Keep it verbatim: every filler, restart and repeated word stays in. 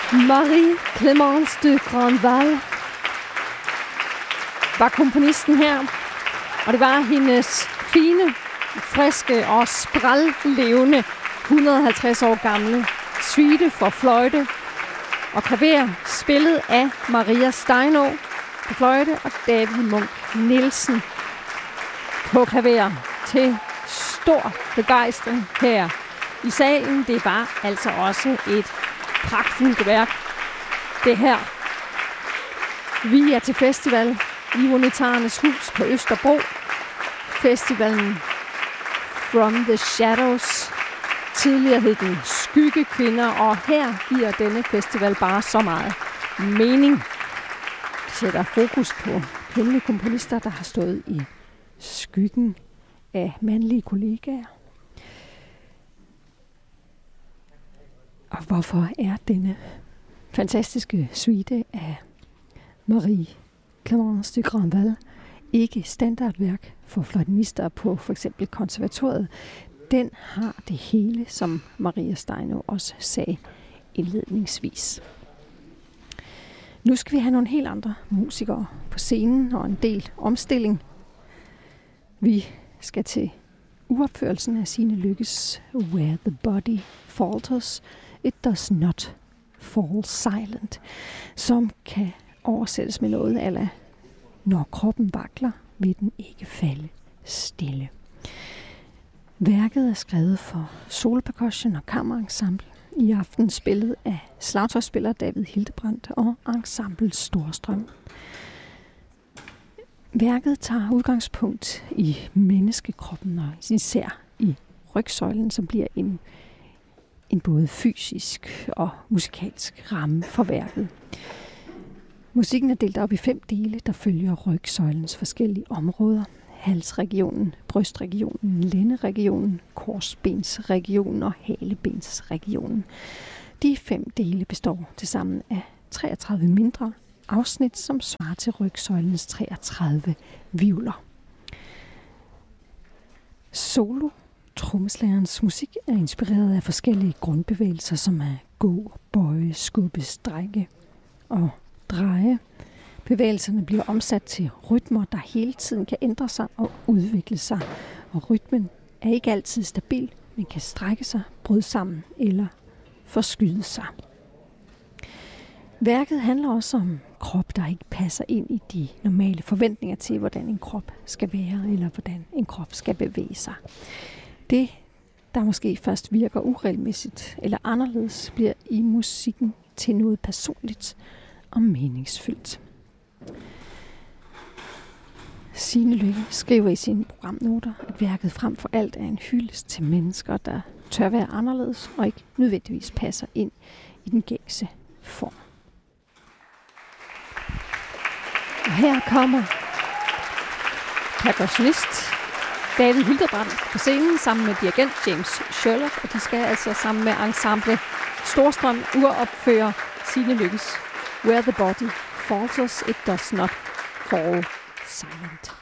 Marie-Clémence de Grandval var komponisten her, og det var hendes fine, friske og sprællevende hundrede og halvtreds år gamle suite for fløjte og klaver, spillet af Maria Steinaa på fløjte og David Munk Nielsen på klaver, til stor begejstring her i salen. Det var altså også et pragtfuldt værk, det her. Vi er til festival i Unitarernes Hus på Østerbro. Festivalen From the Shadows. Tidligere hed den Skyggekvinder, og her giver denne festival bare så meget mening. Det sætter fokus på kvindelige komponister, der har stået i skyggen af mandlige kollegaer. Og hvorfor er denne fantastiske suite af Marie-Clémence de Grandval ikke standardværk for fløjtenister på for eksempel konservatoriet? Den har det hele, som Maria Steinaa også sagde indledningsvis. Nu skal vi have nogle helt andre musikere på scenen og en del omstilling. Vi skal til uopførelsen af Signe Lykkes Where the Body Falters, It Does Not Fall Silent, som kan oversættes med noget a la: når kroppen vakler, vil den ikke falde stille. Værket er skrevet for solopercussion og kammerensemble. I aften spillet af slagtøjsspiller David Hildebrandt og ensemble Storstrøm. Værket tager udgangspunkt i menneskekroppen og især i rygsøjlen, som bliver en, en både fysisk og musikalsk ramme for værket. Musikken er delt op i fem dele, der følger rygsøjlens forskellige områder: halsregionen, brystregionen, lænderegionen, korsbensregionen og halebensregionen. De fem dele består tilsammen af treogtredive mindre afsnit, som svarer til rygsøjlens treogtredive hvirvler. Solo trommeslagerens musik er inspireret af forskellige grundbevægelser, som er gå, bøje, skubbe, strække og dreje. Bevægelserne bliver omsat til rytmer, der hele tiden kan ændre sig og udvikle sig. Og rytmen er ikke altid stabil, men kan strække sig, bryde sammen eller forskyde sig. Værket handler også om krop, der ikke passer ind i de normale forventninger til, hvordan en krop skal være, eller hvordan en krop skal bevæge sig. Det, der måske først virker uregelmæssigt eller anderledes, bliver i musikken til noget personligt og meningsfyldt. Signe Lykke skriver i sine programnoter, at værket frem for alt er en hyldest til mennesker, der tør være anderledes og ikke nødvendigvis passer ind i den gængse form. Og her kommer percussionist David Hildebrandt på scenen sammen med dirigent James Sherlock, og de skal altså sammen med ensemble Storstrøm uropføre Signe Lykkes Where the Body Falters, It Does Not Fall Silent.